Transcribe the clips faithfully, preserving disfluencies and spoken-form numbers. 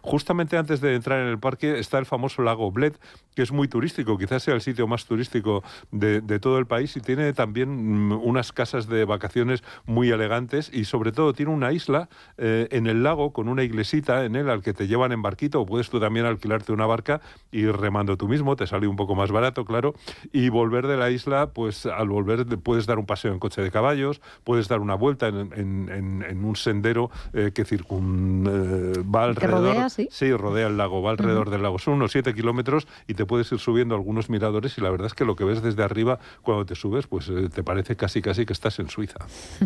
Justamente antes de entrar en el parque está el famoso lago Bled, que es muy turístico, quizás sea el sitio más turístico de, de todo el país, y tiene también mm, unas casas de vacaciones muy elegantes, y sobre todo tiene una isla eh, en el lago con una iglesita en él al que te llevan en barquito, o puedes tú también alquilarte una barca y ir remando tú mismo, te sale un poco más barato, claro, y volver de la isla, pues al volver puedes dar un paseo en coche de caballos, puedes dar una vuelta en, en, en, en un sendero eh, que circun eh, va alrededor, rodea, ¿sí? sí, rodea el lago, va alrededor uh-huh. del lago, son unos siete kilómetros y te puedes ir subiendo algunos miradores, y la verdad es que lo que ves desde arriba cuando te subes, pues eh, te parece casi casi que estás en Suiza.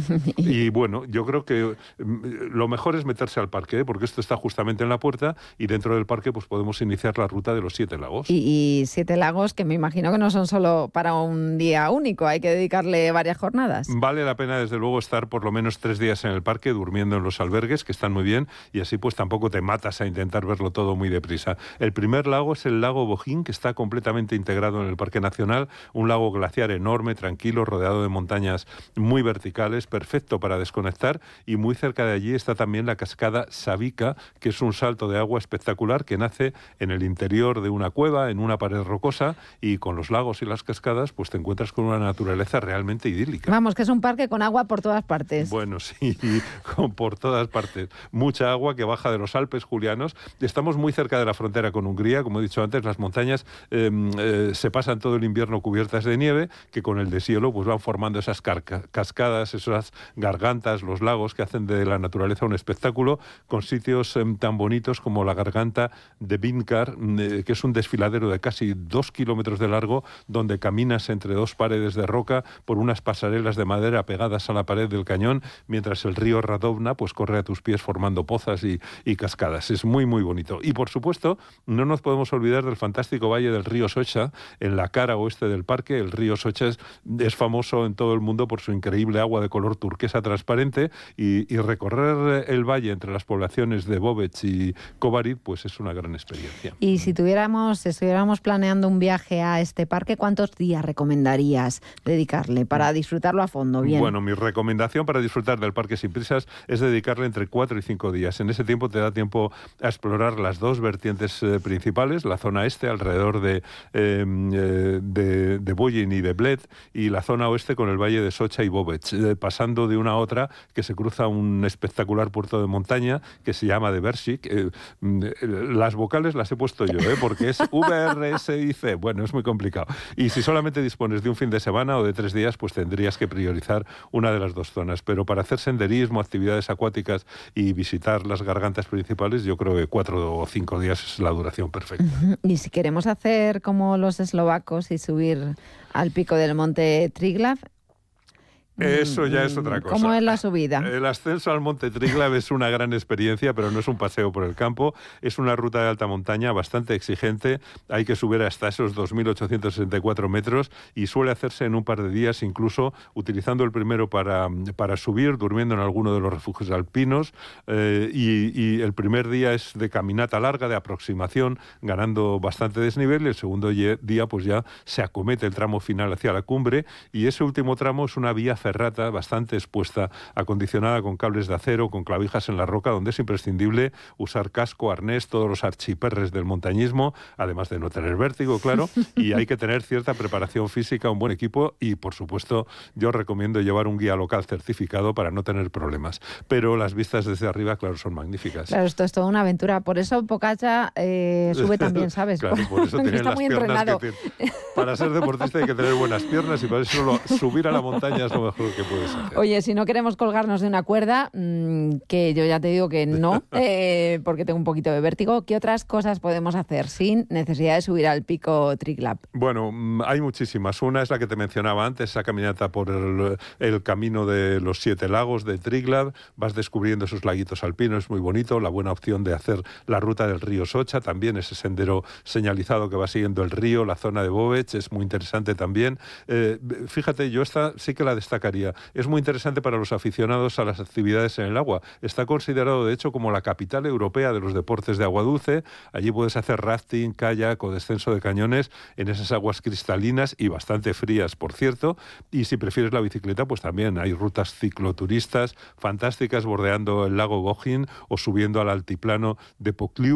Y bueno, yo creo que lo mejor es meterse al parque, ¿eh? Porque esto está justamente en la puerta, y dentro del parque pues podemos iniciar la ruta de los siete lagos. Y, y siete lagos que me imagino que no son solo para un día único, hay que dedicarle varias jornadas. Vale la pena desde luego estar por lo menos tres días en el parque durmiendo en los albergues, que están muy bien, y así pues tampoco te matas a intentar verlo todo muy deprisa. El primer lago es el lago Bojín, que está completamente integrado en el Parque Nacional, un lago glaciar enorme, tranquilo, rodeado de montañas muy verticales, perfecto para desconectar, y muy cerca de allí está también la cascada Sabica, que es un salto de agua espectacular que nace en el interior de una cueva, en una pared rocosa, y con los lagos y las cascadas pues te encuentras con una naturaleza realmente idílica. Vamos, que es un parque con agua por todas partes. Bueno, sí, con, por todas partes. Mucha agua que baja de los Alpes julianos. Estamos muy cerca de la frontera con Hungría, como he dicho antes, las montañas eh, eh, se pasan todo el invierno cubiertas de nieve, que con el deshielo pues van formando esas carca- cascadas, esas gargantas, los lagos que hacen de la naturaleza un espectáculo, con sitios eh, tan bonitos como la garganta de Vinkar, eh, que es un desfiladero de casi dos kilómetros de largo, donde caminas entre dos paredes de roca por unas pasarelas de madera pegadas a la pared del cañón, mientras el río Radovna pues corre a tus pies formando pozas y, y cascadas. Es muy, muy bonito. Y por supuesto, no nos podemos olvidar del fantástico valle del río Socha, en la cara oeste del parque. El río Socha es, es famoso en todo el mundo por su increíble agua de color turquesa transparente, y, y recorrer el valle entre las poblaciones de Bovec y Kobarid pues es una gran experiencia. Y si tuviéramos, si estuviéramos planeando un viaje a este parque, ¿cuántos días recomendarías dedicarle para disfrutarlo a fondo? Bien. Bueno, mi recomendación para disfrutar del parque sin prisas es dedicarle entre cuatro y cinco días. En ese tiempo te da tiempo a explorar las dos vertientes eh, principales, la zona este alrededor de, eh, de, de Bojín y de Bled, y la zona oeste con el valle de Socha y Bovec, eh, pasando de una a otra que se cruza un espectacular puerto de montaña que se llama de Bershik. Eh, las vocales las he puesto yo, ¿eh? Porque es V R S I C. Bueno, es muy complicado. Y si solamente dispones de un fin de semana o de tres días, pues tendrías que priorizar una de las dos zonas. Pero para hacer senderismo, actividades acuáticas y visitar las gargantas principales, yo creo que cuatro o cinco días es la duración perfecta. Y si queremos hacer como los eslovacos y subir al pico del monte Triglav, eso ya es otra cosa. ¿cómo es la subida? El ascenso al monte Triglav es una gran experiencia, pero no es un paseo por el campo. Es una ruta de alta montaña bastante exigente. Hay que subir hasta esos dos mil ochocientos sesenta y cuatro metros, y suele hacerse en un par de días, incluso utilizando el primero para, para subir, durmiendo en alguno de los refugios alpinos. Eh, y, y el primer día es de caminata larga, de aproximación, ganando bastante desnivel. Y el segundo día pues ya se acomete el tramo final hacia la cumbre, y ese último tramo es una vía ferrata bastante expuesta, acondicionada con cables de acero, con clavijas en la roca, donde es imprescindible usar casco, arnés, todos los archiperres del montañismo, además de no tener vértigo, claro, y hay que tener cierta preparación física, un buen equipo, y por supuesto yo recomiendo llevar un guía local certificado para no tener problemas. Pero las vistas desde arriba, claro, son magníficas. Claro, esto es toda una aventura, por eso Pogačar eh, sube también, ¿sabes? Claro, por eso tiene las piernas que tiene. Para ser deportista hay que tener buenas piernas, y para eso lo, subir a la montaña es lo mejor que puedes hacer. Oye, si no queremos colgarnos de una cuerda, mmm, que yo ya te digo que no, eh, porque tengo un poquito de vértigo, ¿qué otras cosas podemos hacer sin necesidad de subir al pico Triglav? Bueno, hay muchísimas. Una es la que te mencionaba antes, esa caminata por el, el camino de los siete lagos de Triglav. Vas descubriendo esos laguitos alpinos, es muy bonito. La buena opción de hacer la ruta del río Socha, también ese sendero señalizado que va siguiendo el río, la zona de Bovec, es muy interesante también. Eh, fíjate, yo esta sí que la destacaría. Es muy interesante para los aficionados a las actividades en el agua. Está considerado, de hecho, como la capital europea de los deportes de agua dulce. Allí puedes hacer rafting, kayak o descenso de cañones en esas aguas cristalinas y bastante frías, por cierto. Y si prefieres la bicicleta, pues también hay rutas cicloturistas fantásticas bordeando el lago Bojín o subiendo al altiplano de Pokliu.